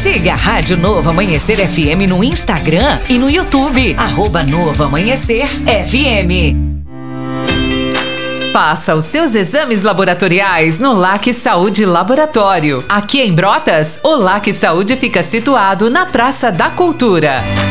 Siga a Rádio Novo Amanhecer FM no Instagram e no YouTube, @Novo Amanhecer FM. Faça os seus exames laboratoriais no LAC Saúde Laboratório. Aqui em Brotas, o LAC Saúde fica situado na Praça da Cultura.